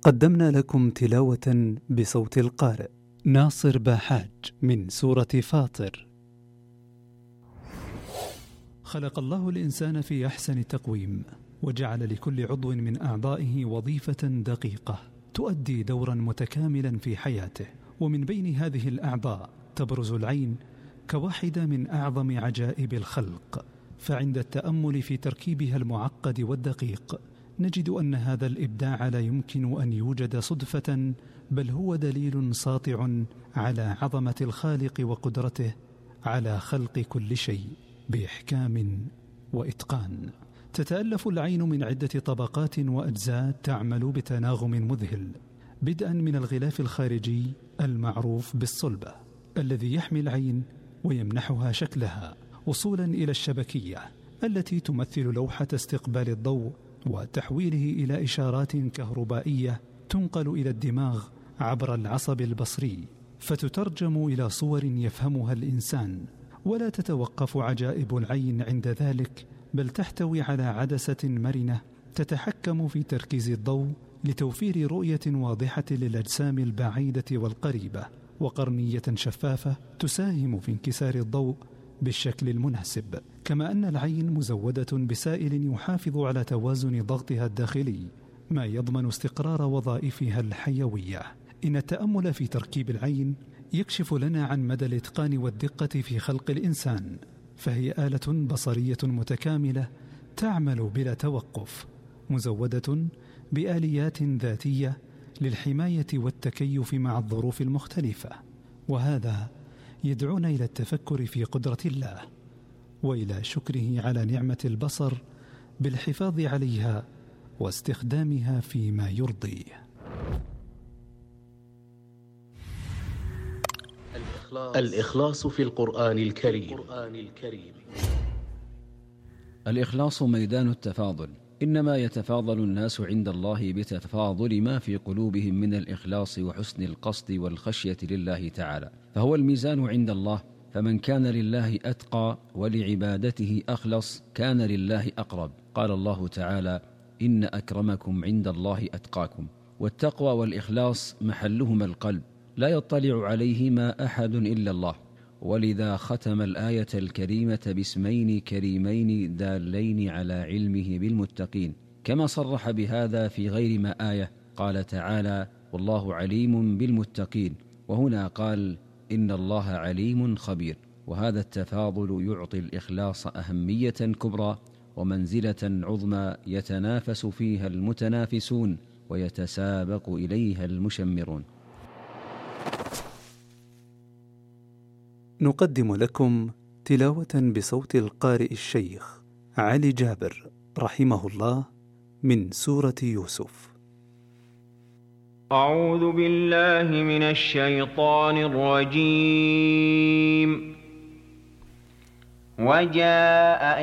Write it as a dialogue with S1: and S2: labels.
S1: قدمنا لكم تلاوة بصوت القارئ ناصر باحاج من سورة فاطر. خلق الله الإنسان في أحسن تقويم، وجعل لكل عضو من أعضائه وظيفة دقيقة تؤدي دورا متكاملا في حياته. ومن بين هذه الأعضاء تبرز العين كواحدة من أعظم عجائب الخلق، فعند التأمل في تركيبها المعقد والدقيق نجد أن هذا الإبداع لا يمكن أن يوجد صدفة، بل هو دليل ساطع على عظمة الخالق وقدرته على خلق كل شيء بإحكام وإتقان. تتألف العين من عدة طبقات وأجزاء تعمل بتناغم مذهل، بدءا من الغلاف الخارجي المعروف بالصلبة الذي يحمي العين ويمنحها شكلها، وصولا إلى الشبكية التي تمثل لوحة استقبال الضوء وتحويله إلى إشارات كهربائية تنقل إلى الدماغ عبر العصب البصري فتترجم إلى صور يفهمها الإنسان. ولا تتوقف عجائب العين عند ذلك، بل تحتوي على عدسة مرنة تتحكم في تركيز الضوء لتوفير رؤية واضحة للأجسام البعيدة والقريبة، وقرنية شفافة تساهم في انكسار الضوء بالشكل المناسب. كما أن العين مزودة بسائل يحافظ على توازن ضغطها الداخلي، ما يضمن استقرار وظائفها الحيوية. إن التأمل في تركيب العين يكشف لنا عن مدى الإتقان والدقة في خلق الإنسان، فهي آلة بصرية متكاملة تعمل بلا توقف، مزودة بآليات ذاتية للحماية والتكيف مع الظروف المختلفة. وهذا يدعونا إلى التفكر في قدرة الله وإلى شكره على نعمة البصر بالحفاظ عليها واستخدامها فيما يرضيه.
S2: الإخلاص في القرآن الكريم.
S3: الإخلاص ميدان التفاضل، إنما يتفاضل الناس عند الله بتفاضل ما في قلوبهم من الإخلاص وحسن القصد والخشية لله تعالى، فهو الميزان عند الله. فمن كان لله أتقى ولعبادته أخلص كان لله أقرب. قال الله تعالى: إن أكرمكم عند الله أتقاكم. والتقوى والإخلاص محلهما القلب، لا يطلع عليهما أحد إلا الله، ولذا ختم الآية الكريمة باسمين كريمين دالين على علمه بالمتقين، كما صرح بهذا في غير ما آية. قال تعالى: والله عليم بالمتقين، وهنا قال: إن الله عليم خبير. وهذا التفاضل يعطي الإخلاص أهمية كبرى ومنزلة عظمى يتنافس فيها المتنافسون ويتسابق إليها المشمرون.
S1: نقدم لكم تلاوة بصوت القارئ الشيخ علي جابر رحمه الله من سورة يوسف.
S4: أعوذ بالله من الشيطان الرجيم. وجاء